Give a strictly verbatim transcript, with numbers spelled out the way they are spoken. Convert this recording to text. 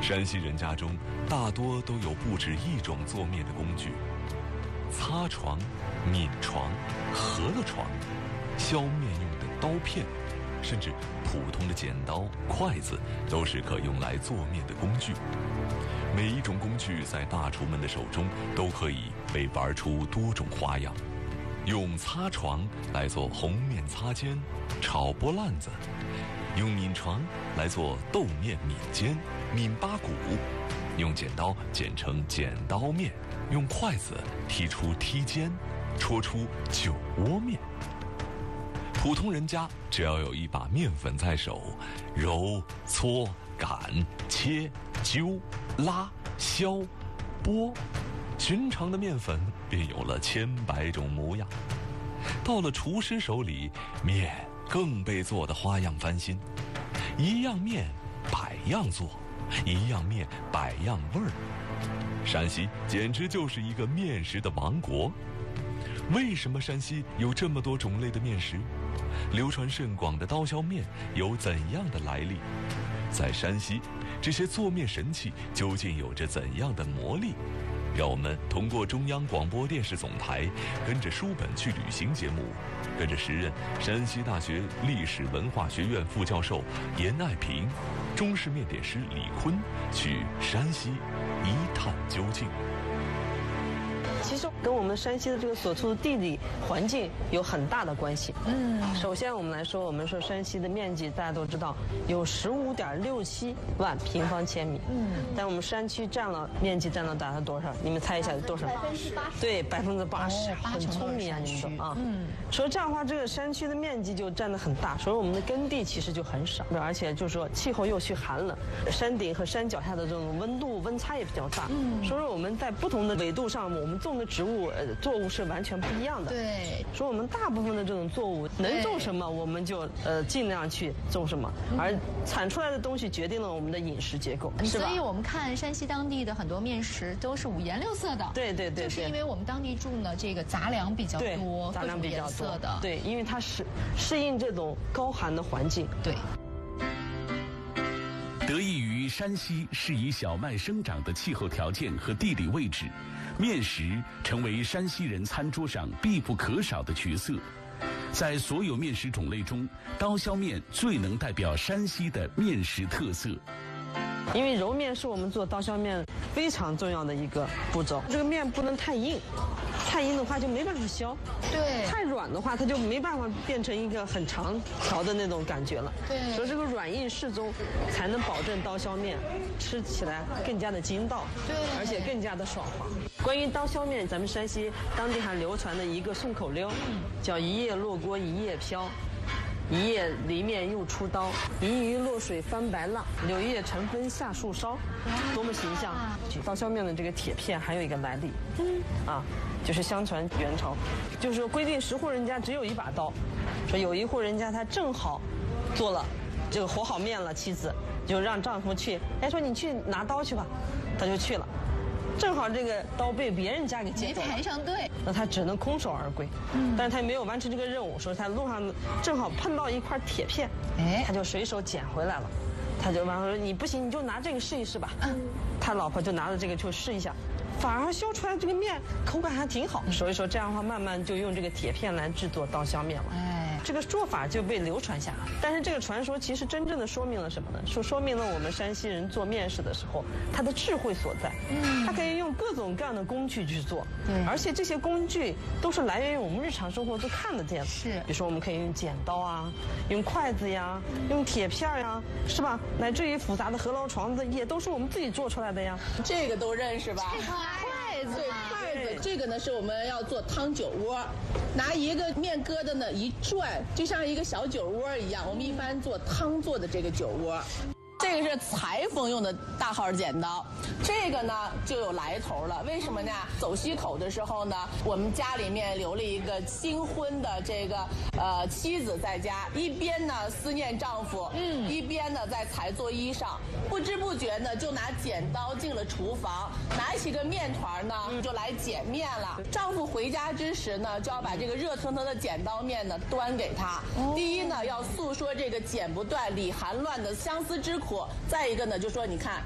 山西人家中大多都有不止一种做面的工具，擦床、抿床、饸饹床、削面用的刀片，甚至普通的剪刀、筷子都是可用来做面的工具。每一种工具在大厨们的手中都可以被玩出多种花样。用擦床来做红面擦尖、炒拨烂子，用抿床来做豆面抿尖、抿八股，用剪刀剪成剪刀面，用筷子剔出剔尖，戳出酒窝面。普通人家只要有一把面粉在手，揉、搓、擀、切、揪、拉、削、拨，寻常的面粉便有了千百种模样。到了厨师手里，面更被做得花样翻新。一样面百样做，一样面百样味儿。山西简直就是一个面食的王国。为什么山西有这么多种类的面食？流传甚广的刀削面有怎样的来历？在山西，这些做面神器究竟有着怎样的魔力？让我们通过中央广播电视总台，跟着书本去旅行节目，跟着时任山西大学历史文化学院副教授严爱平、中式面点师李坤去山西一探究竟。 其实跟我们山西的这个所处的地理环境有很大的关系。嗯，首先我们来说，我们说山西的面积大家都知道有十五点六七万平方千米。嗯，但我们山区占了面积占了大概多少？你们猜一下多少？百分之八十。对，百分之八十，很聪明啊，你们都啊。嗯，所以这样的话，这个山区的面积就占得很大，所以我们的耕地其实就很少，而且就是说气候又去寒冷，山顶和山脚下的这种温度温差也比较大。嗯，所以我们在不同的纬度上，我们种的植物呃作物是完全不一样的。 对， 所以我们大部分的这种作物能种什么，我们就呃尽量去种什么，而产出来的东西决定了我们的饮食结构，是吧？ 所以我们看山西当地的很多面食都是五颜六色的。 对对对， 就是因为我们当地种的这个杂粮比较多， 杂粮比较多的。 对，因为它适适应这种高寒的环境。 对。 得益于山西适宜小麦生长的气候条件和地理位置，面食成为山西人餐桌上必不可少的角色。在所有面食种类中，刀削面最能代表山西的面食特色。 因为揉面是我们做刀削面非常重要的一个步骤，这个面不能太硬，太硬的话就没办法削， 对， 太软的话它就没办法变成一个很长条的那种感觉了， 对， 所以这个软硬适中才能保证刀削面吃起来更加的筋道， 对， 而且更加的爽滑。关于刀削面，咱们山西当地还流传的一个顺口溜，叫一夜落锅一夜飘，一夜离面又出刀，一鱼落水翻白浪，柳叶成风下树梢，多么形象！刀削面的这个铁片还有一个来历，嗯啊，就是相传元朝，就是说规定十户人家只有一把刀，说有一户人家他正好做了这个和好面了，妻子就让丈夫去，哎说你去拿刀去吧，他就去了。正好这个刀被别人家给接走了， 没排上队， 那他只能空手而归。嗯，但是他没有完成这个任务，说他路上正好碰到一块铁片，哎，他就随手捡回来了。他就完了说你不行，你就拿这个试一试吧。嗯，他老婆就拿着这个去试一下，反而削出来这个面口感还挺好。所以说这样的话，慢慢就用这个铁片来制作刀削面了。哎，这个做法就被流传下来。但是这个传说其实真正的说明了什么呢？说说明了我们山西人做面食的时候，他的智慧所在。嗯，他可以用各种各样的工具去做。对，而且这些工具都是来源于我们日常生活都看得见的。是，比如说我们可以用剪刀啊，用筷子呀，用铁片呀，是吧？乃至于复杂的饸饹床子也都是我们自己做出来的呀。 这个都认识吧？ 筷子， 对，筷子，这个呢是我们要做汤酒窝，拿一个面疙瘩呢一转，就像一个小酒窝一样。我们一般做汤做的这个酒窝。这个是裁缝用的大号剪刀，这个呢就有来头了。为什么呢？走西口的时候呢，我们家里面留了一个新婚的这个呃妻子在家，一边呢思念丈夫，嗯，一边呢在裁做衣裳，不知不觉呢就拿剪刀进了厨房，拿起个面团呢就来剪面了。丈夫回家之时呢，就要把这个热腾腾的剪刀面呢端给他。第一呢，要诉说这个剪不断、理还乱的相思之苦。再一个呢，就说你看